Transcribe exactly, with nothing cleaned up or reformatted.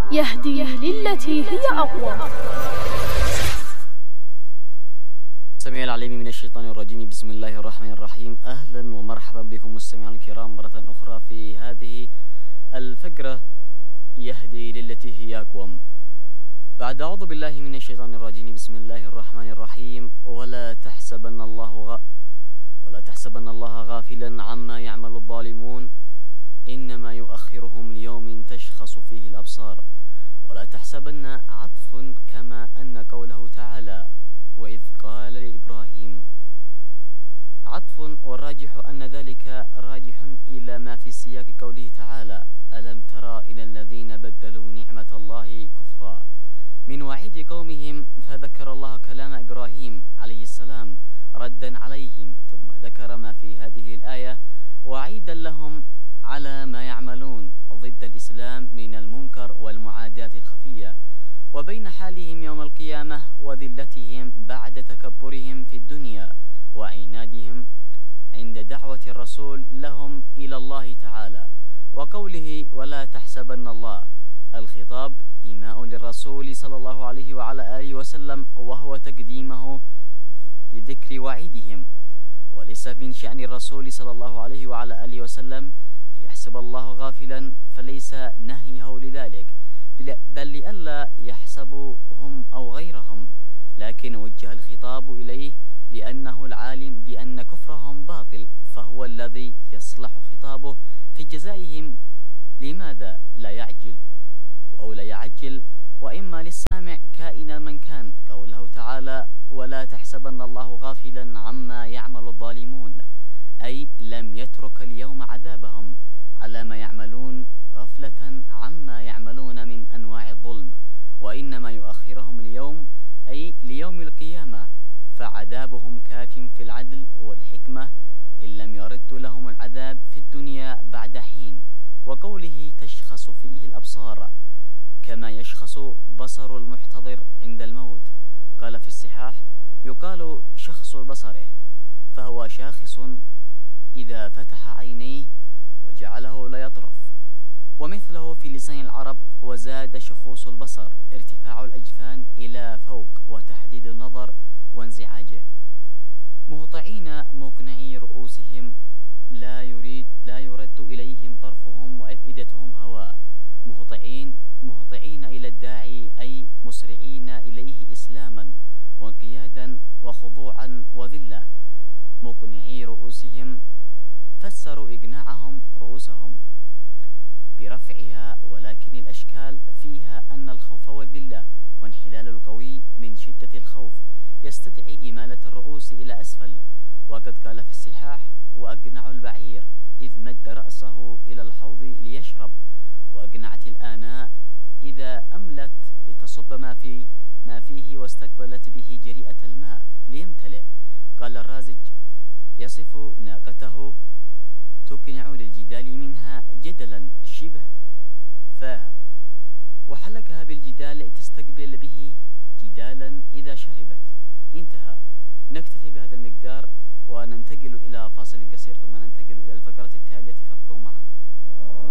يهدي للتي هي أقوم. السميع العليم من الشيطان الرجيم. بسم الله الرحمن الرحيم. أهلا ومرحبا بكم مستمعين الكرام مرة أخرى في هذه الفقرة يهدي للتي هي أقوم. بعد أعوذ بالله من الشيطان الرجيم. بسم الله الرحمن الرحيم. ولا تحسبن الله غ... ولا تحسبن الله غافلا عما يعمل الظالمون إنما يؤخرهم ليوم تشخص فيه الأبصار. ولا تحسبن عطف كما أن قوله تعالى وإذ قال لإبراهيم عطف، والراجح أن ذلك راجح إلى ما في سياق قوله تعالى ألم ترى إلى الذين بدلوا نعمة الله كفرا من وعيد قومهم، فذكر الله كلام إبراهيم عليه السلام ردا عليهم، ثم ذكر ما في هذه الآية وعيدا لهم على ما يعملون ضد الإسلام من المنكر والمعادات الخفية، وبين حالهم يوم القيامة وذلتهم بعد تكبرهم في الدنيا وعنادهم عند دعوة الرسول لهم إلى الله تعالى. وقوله ولا تحسبن الله، الخطاب إيماء للرسول صلى الله عليه وعلى آله وسلم، وهو تقديمه لذكر وعيدهم، وليس من شأن الرسول صلى الله عليه وعلى آله وسلم يحسب الله غافلا، فليس نهيه لذلك، بل لئلا يحسبوا هم أو غيرهم، لكن وجه الخطاب إليه لأنه العالم بأن كفرهم باطل، فهو الذي يصلح خطابه في جزائهم. لماذا لا يعجل أو لا يعجل؟ وإما للسامع كائنا من كان قوله تعالى ولا تحسبن الله غافلا عما يعمل الظالمون، أي لم يترك اليوم عذابهم على ما يعملون غفلة عما يعملون من أنواع الظلم، وإنما يؤخرهم اليوم أي ليوم القيامة، فعذابهم كاف في العدل والحكمة إن لم يرد لهم العذاب في الدنيا بعد حين. وقوله تشخص فيه الأبصار كما يشخص بصر المحتضر عند الموت. قال في الصحاح يقال شخص بصره، فهو شاخص إذا فتح عينيه وجعله لا يطرف، ومثله في لسان العرب وزاد شخوص البصر ارتفاع الأجفان إلى فوق وتحديد النظر وانزعاجه. مهطعين مقنعي رؤوسهم لا يريد لا يرد إليهم طرفهم وأفئدتهم هواء، مهطعين مهطعين إلى الداعي أي مسرعين إليه إسلاما وانقيادا وخضوعا وذلة. مقنعي رؤوسهم فسروا إقناعهم رؤوسهم برفعها، ولكن الأشكال فيها أن الخوف والذلة وانحلال القوي من شدة الخوف يستدعي إمالة الرؤوس إلى أسفل. وقد قال في الصحاح وأقنع البعير إذ مد رأسه إلى الحوض ليشرب، وأقنعت الآناء إذا أملت لتصب ما فيه ما فيه واستقبلت به جريئة الماء ليمتلئ. قال الرازج يصف ناقته تقنع للجدال منها جدلا شبه فاها، وحلقها بالجدال تستقبل به جدالا إذا شربت. انتهى. نكتفي